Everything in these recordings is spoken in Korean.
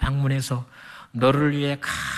방문해서 너를 위해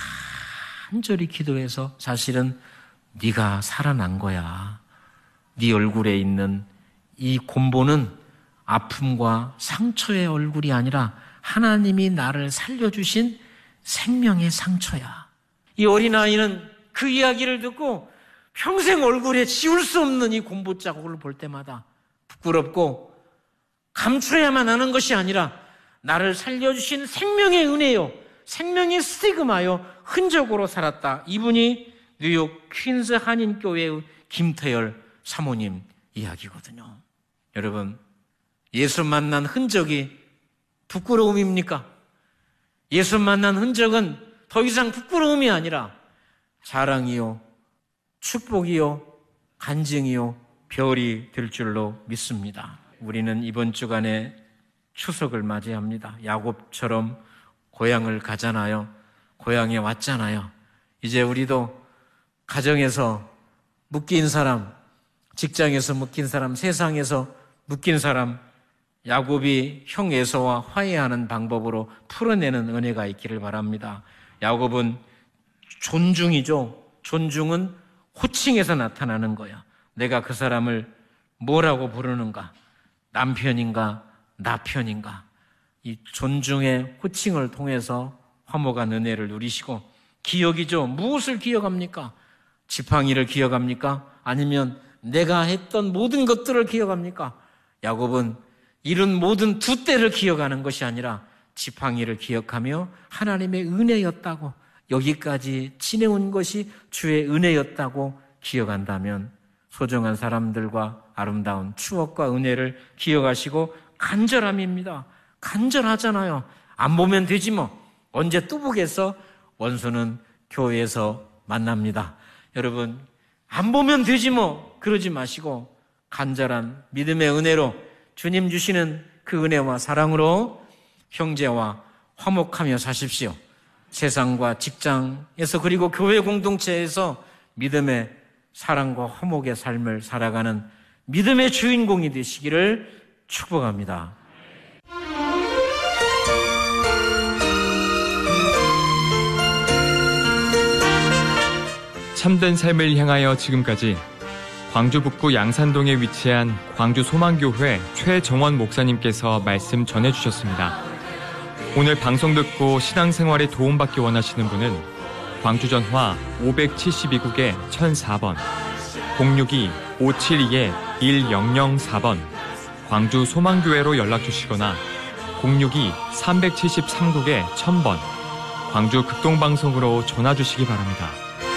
간절히 기도해서 사실은 네가 살아난 거야. 네 얼굴에 있는 이 곰보는 아픔과 상처의 얼굴이 아니라 하나님이 나를 살려주신 생명의 상처야. 이 어린아이는 그 이야기를 듣고 평생 얼굴에 지울 수 없는 이 곰보 자국을 볼 때마다 부끄럽고 감춰야만 하는 것이 아니라 나를 살려주신 생명의 은혜요, 생명의 스티그마요, 흔적으로 살았다. 이분이 뉴욕 퀸즈 한인교회의 김태열 사모님 이야기거든요. 여러분, 예수 만난 흔적이 부끄러움입니까? 예수 만난 흔적은 더 이상 부끄러움이 아니라 자랑이요, 축복이요, 간증이요, 별이 될 줄로 믿습니다. 우리는 이번 주간에 추석을 맞이합니다. 야곱처럼 고향을 가잖아요. 고향에 왔잖아요. 이제 우리도 가정에서 묶인 사람, 직장에서 묶인 사람, 세상에서 묶인 사람, 야곱이 형 에서와 화해하는 방법으로 풀어내는 은혜가 있기를 바랍니다. 야곱은 존중이죠. 존중은 호칭에서 나타나는 거야. 내가 그 사람을 뭐라고 부르는가? 남편인가? 나편인가? 이 존중의 호칭을 통해서 화목한 은혜를 누리시고, 기억이죠. 무엇을 기억합니까? 지팡이를 기억합니까? 아니면 내가 했던 모든 것들을 기억합니까? 야곱은 이런 모든 두 때를 기억하는 것이 아니라 지팡이를 기억하며 하나님의 은혜였다고, 여기까지 지내온 것이 주의 은혜였다고 기억한다면 소중한 사람들과 아름다운 추억과 은혜를 기억하시고, 간절함입니다. 간절하잖아요. 안 보면 되지 뭐. 언제 또 보겠어? 원수는 교회에서 만납니다. 여러분, 안 보면 되지 뭐. 그러지 마시고 간절한 믿음의 은혜로 주님 주시는 그 은혜와 사랑으로 형제와 화목하며 사십시오. 세상과 직장에서 그리고 교회 공동체에서 믿음의 사랑과 화목의 삶을 살아가는 믿음의 주인공이 되시기를 축복합니다. 참된 삶을 향하여 지금까지 광주 북구 양산동에 위치한 광주 소망교회 최정원 목사님께서 말씀 전해주셨습니다. 오늘 방송 듣고 신앙생활에 도움받기 원하시는 분은 광주 전화 572국에 1004번, 062-572-1004번 광주 소망교회로 연락주시거나 062-373국에 1000번 광주 극동방송으로 전화주시기 바랍니다.